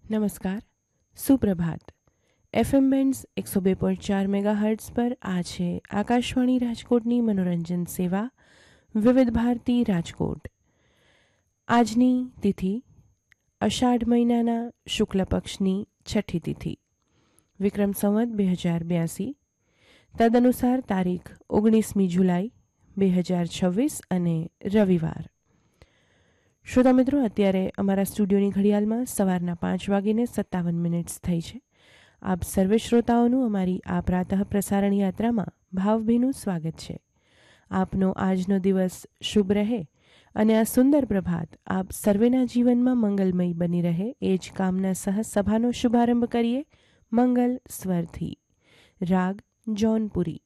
નમસ્કાર, સુપ્રભાત. FM bands 102.4 megahertz પર આ છે આકાશવાણી રાજકોટની મનોરંજન સેવા વિવિધ ભારતી રાજકોટ. આજની તિથિ અષાઢ મહિનાના શુક્લ પક્ષની છઠ્ઠી તિથિ, વિક્રમ સંવત 2082, તદનુસાર તારીખ 19મી જુલાઈ 2026 અને રવિવાર. શ્રોતા મિત્રો, અત્યારે અમારા સ્ટુડિયોની ઘડિયાળમાં સવારના 5:57 થઈ છે. આપ સર્વે શ્રોતાઓનું અમારી આ પ્રાતઃ પ્રસારણ યાત્રામાં ભાવભીનું સ્વાગત છે. આપનો આજનો દિવસ શુભ રહે અને આ સુંદર પ્રભાત આપ સર્વેના જીવનમાં મંગલમય બની રહે એ જ કામના સહ સભાનો શુભારંભ કરીએ મંગલ સ્વરથી. રાગ જૌનપુરી.